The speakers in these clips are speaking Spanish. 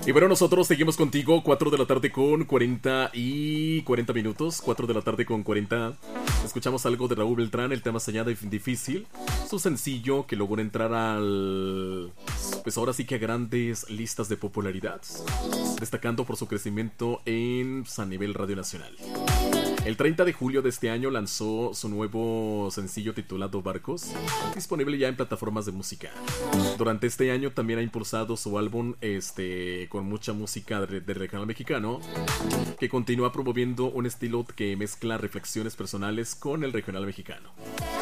Y bueno, nosotros seguimos contigo, 4 de la tarde con 40 minutos, 4 de la tarde con 40. Escuchamos algo de Raúl Beltrán, el tema se llama Difícil, su sencillo que logró entrar pues ahora sí que a grandes listas de popularidad, destacando por su crecimiento a nivel radio nacional. El 30 de julio de este año lanzó su nuevo sencillo titulado Barcos, disponible ya en plataformas de música. Durante este año también ha impulsado su álbum con mucha música de regional mexicano, que continúa promoviendo un estilo que mezcla reflexiones personales con el regional mexicano.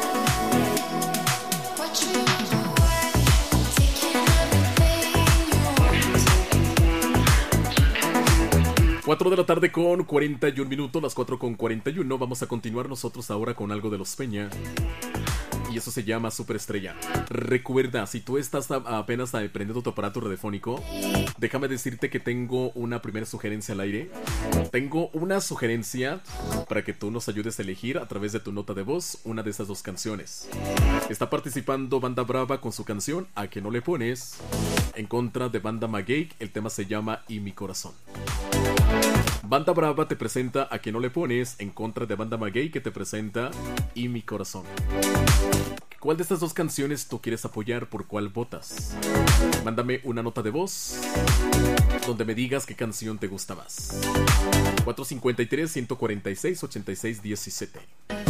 4 de la tarde con 41 minutos, las 4 con 41. Vamos a continuar nosotros ahora con algo de Los Peña. Y eso se llama Superestrella. Recuerda, si tú estás apenas aprendiendo tu aparato radiofónico, déjame decirte que tengo una primera sugerencia al aire. Tengo una sugerencia para que tú nos ayudes a elegir a través de tu nota de voz una de esas dos canciones. Está participando Banda Brava con su canción A que no le pones, en contra de Banda Maguey. El tema se llama Y mi corazón. Banda Brava te presenta A que no le pones, en contra de Banda Maguey, que te presenta Y mi corazón. ¿Cuál de estas dos canciones tú quieres apoyar? ¿Por cuál votas? Mándame una nota de voz donde me digas qué canción te gusta más. 453-146-8617.